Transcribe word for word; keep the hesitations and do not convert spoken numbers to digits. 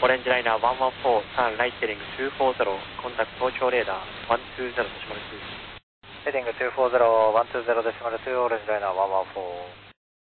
オレンジライナーいちいちよん、ターンライトヘディングにーよんゼロ、コンタクト東京レーダーいちにゼロデシマルに。 ヘディングにーよんゼロ、いちにゼロデシマルに、オレンジライナーいちいちよん。